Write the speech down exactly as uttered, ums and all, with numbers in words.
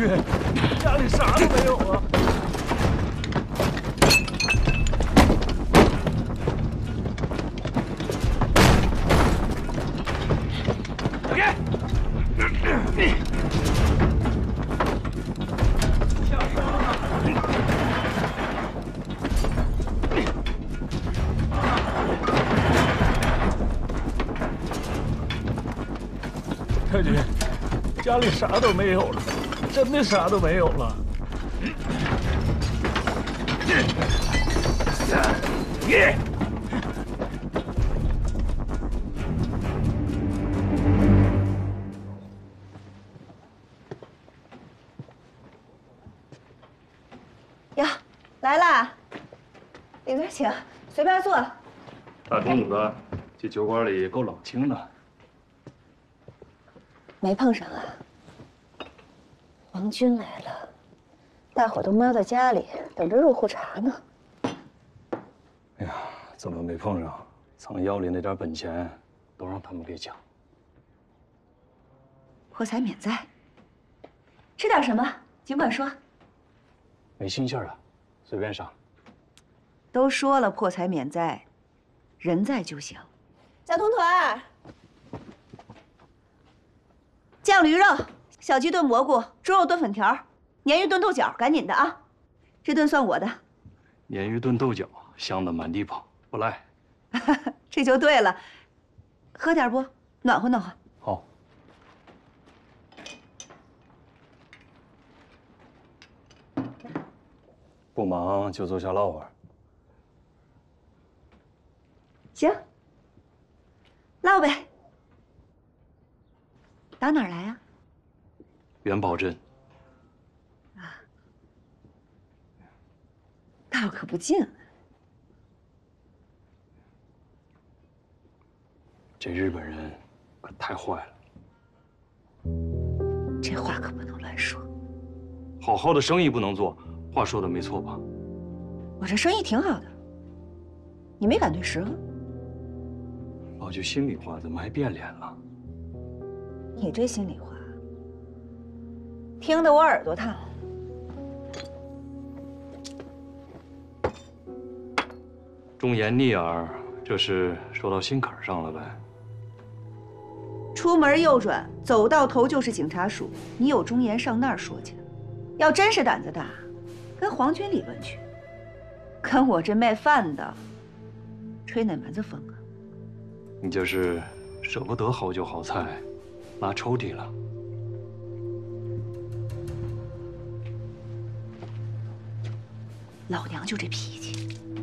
军，家里啥都没有了。走开！下车了。太君，家里啥都没有了。 真的啥都没有了。耶！ 哟，来啦！里边请，随便坐。 大中午的，这酒馆里够冷清的。 没碰上啊。 王军来了，大伙都猫在家里等着入户查呢。 哎呀，怎么没碰上？藏腰里那点本钱都让他们给抢。 破财免灾，吃点什么尽管说。 没心气儿了，随便上。 都说了破财免灾，人在就行。小铜腿儿，酱驴肉。 小鸡炖蘑菇，猪肉炖粉条，鲶鱼炖豆角，赶紧的啊！这顿算我的。 鲶鱼炖豆角，香的满地跑，不赖。 这就对了，喝点不？暖和暖和。 好。不忙就坐下唠会儿。 行，唠呗。打哪儿来呀？ 元宝镇啊，道可不近。 这日本人可太坏了， 这话可不能乱说。 好好的生意不能做，话说的没错吧？ 我这生意挺好的，你没赶对时候。 老句心里话，怎么还变脸了？ 你这心里话。 听得我耳朵烫。 忠言逆耳，这是说到心坎上了呗？ 出门右转，走到头就是警察署。你有忠言上那儿说去。要真是胆子大，跟皇军理论去。跟我这卖饭的，吹哪门子风啊？ 你这是舍不得好酒好菜，拉抽屉了。 老娘就这脾气。